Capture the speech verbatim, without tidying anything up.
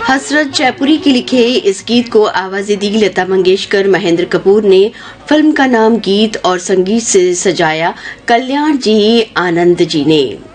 हसरत जयपुरी के लिखे इस गीत को आवाज़ें दी लता मंगेशकर, महेंद्र कपूर ने। फिल्म का नाम गीत और संगीत से सजाया कल्याण जी आनंद जी ने।